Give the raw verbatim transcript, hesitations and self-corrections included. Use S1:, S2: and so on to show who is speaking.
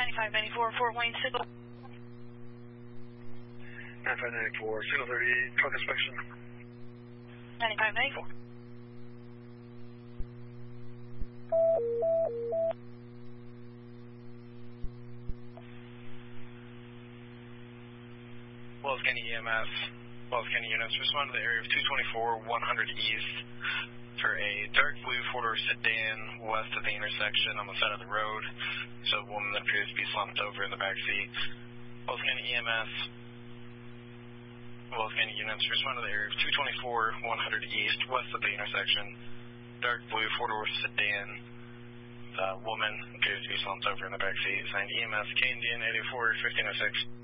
S1: ninety-five ninety-four, Fort Wayne, signal.
S2: ninety-five ninety-four, signal thirty-eight, truck inspection.
S1: ninety-five ninety-four.
S3: Wells County E M S, Wells County units, respond to the area of two twenty-four, one hundred East for a dark blue four-door sedan west of the intersection on the side of the road. So a woman that appears to be slumped over in the back seat. Wells County E M S, Wells County units, respond to the area of two twenty-four, one hundred East west of the intersection. Dark blue four-door sedan. The woman appears to be slumped over in the back seat. Signed E M S, K N D N eight eight four, fifteen oh six.